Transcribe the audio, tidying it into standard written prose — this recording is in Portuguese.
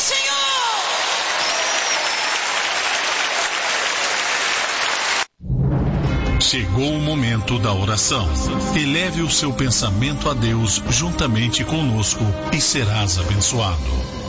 Senhor! Chegou o momento da oração. Eleve o seu pensamento a Deus juntamente conosco e serás abençoado.